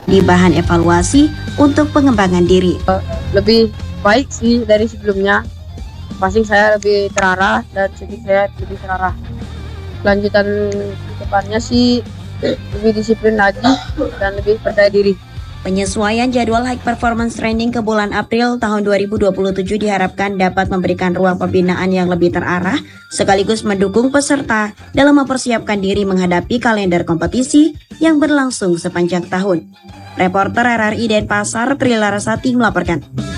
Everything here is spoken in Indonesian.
di bahan evaluasi untuk pengembangan diri. Lebih baik sih dari sebelumnya. Passing saya lebih terarah dan shooting saya lebih terarah. Lanjutan depannya sih lebih disiplin lagi dan lebih percaya diri. Penyesuaian jadwal high performance training ke bulan April tahun 2027 diharapkan dapat memberikan ruang pembinaan yang lebih terarah, sekaligus mendukung peserta dalam mempersiapkan diri menghadapi kalender kompetisi yang berlangsung sepanjang tahun. Reporter RRI Denpasar, Tri Larasati melaporkan.